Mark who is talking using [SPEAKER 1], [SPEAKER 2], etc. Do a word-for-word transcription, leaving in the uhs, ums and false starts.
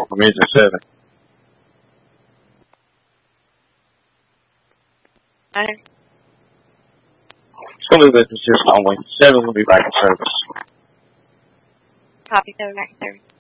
[SPEAKER 1] for me to seven.
[SPEAKER 2] Alright.
[SPEAKER 1] It's gonna leave it consistent only. Seven will be back in service.
[SPEAKER 2] Copy, seven back in service.